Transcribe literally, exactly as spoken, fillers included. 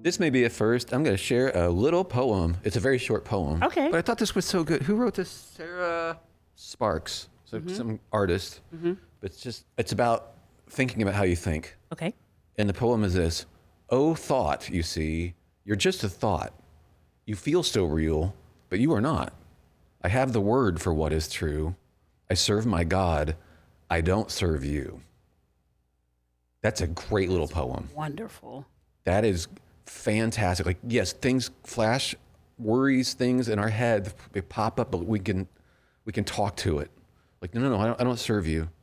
This may be a first. I'm going to share a little poem. It's a very short poem. Okay. But I thought this was so good. Who wrote this? Sarah Sparks. So Mm-hmm. some artist. Mm-hmm. But it's just, it's about thinking about how you think. Okay. And the poem is this: "Oh, thought, you see, you're just a thought. You feel so real, but you are not. I have the word for what is true. I serve my God. I don't serve you." That's a great little poem. Wonderful. That is fantastic. Like, yes, things flash, worries, things in our head, they pop up, but we can we can talk to it. Like, no, no, no, I don't, I don't serve you.